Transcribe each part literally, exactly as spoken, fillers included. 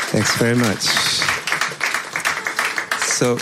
Thanks very much. So,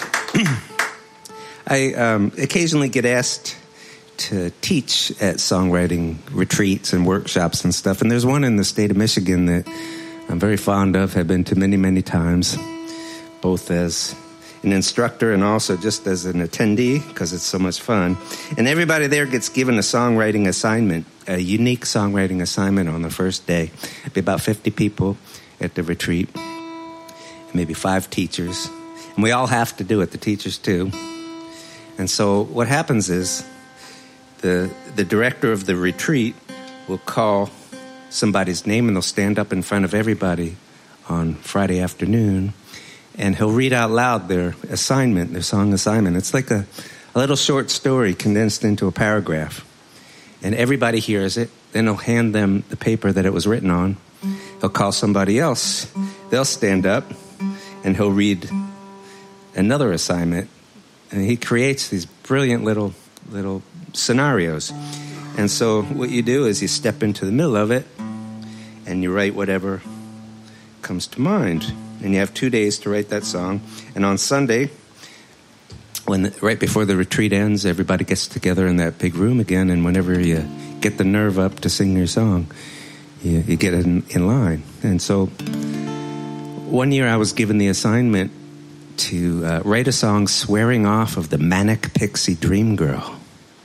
I um, occasionally get asked to teach at songwriting retreats and workshops and stuff, and there's one in the state of Michigan that I'm very fond of, have been to many, many times, both as an instructor and also just as an attendee, because it's so much fun. And everybody there gets given a songwriting assignment, a unique songwriting assignment on the first day. It'd be about fifty people at the retreat, maybe five teachers. And we all have to do it, the teachers too. And so what happens is the the director of the retreat will call somebody's name, and they'll stand up in front of everybody on Friday afternoon, and he'll read out loud their assignment, their song assignment. It's like a, a little short story condensed into a paragraph. And everybody hears it. Then he'll hand them the paper that it was written on. He'll call somebody else. They'll stand up, and he'll read another assignment. And he creates these brilliant little little scenarios. And so what you do is you step into the middle of it, and you write whatever comes to mind. And you have two days to write that song. And on Sunday, when the, right before the retreat ends, everybody gets together in that big room again. And whenever you get the nerve up to sing your song, you, you get in, in line. And so one year I was given the assignment to uh, write a song swearing off of the Manic Pixie Dream Girl.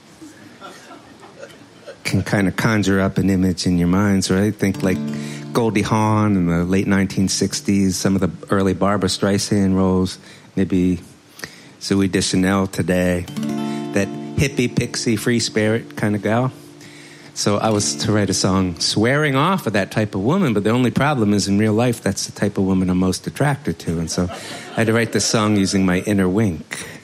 Can kind of conjure up an image in your minds, right? Think like Goldie Hawn in the late nineteen sixties, some of the early Barbra Streisand roles, maybe Zooey Deschanel today, that hippie, pixie, free spirit kind of gal. So I was to write a song swearing off of that type of woman, but the only problem is in real life, that's the type of woman I'm most attracted to. And so I had to write this song using my inner wink.